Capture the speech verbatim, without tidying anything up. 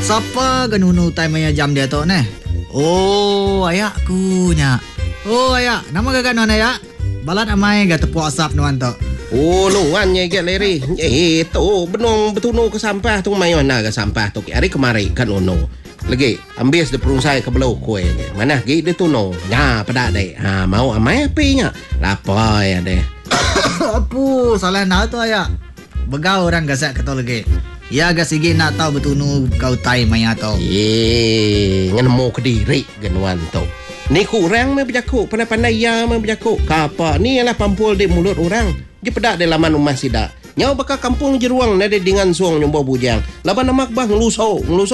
Siapa genunu time nya jam dia tu ne? Oh, ayakku nya. Oh, ayak. Nama gagan mana ayak? Balat amai ga tepuk asap nuan tu. Oh, nuan nya get leri. Eh, tu benong betunu ke sampah tu mai mana ke sampah tu. Hari kemari kan ono. Lagi ambil de perungsai ke belau kue ni. Mana gi de tu no. Nya pada dek. Ha mau amai api nya. Lapar ya deh. Apu, salah nak tu ayak. Begau orang gasak kata lagi. Ya ga sigi nak tahu betunu kau tai maya tu. Eh, ngan mau ke diri genuan tu. Ni kurang me berjakuk, pandai-pandai ya me berjakuk. Kapa ni ialah pampul di mulut orang. Dia pedak di laman rumah sida. Nyau bakal kampung jeruang nade dengan suang nyombo bujang. Laban namak bah ngelusau, ngelusau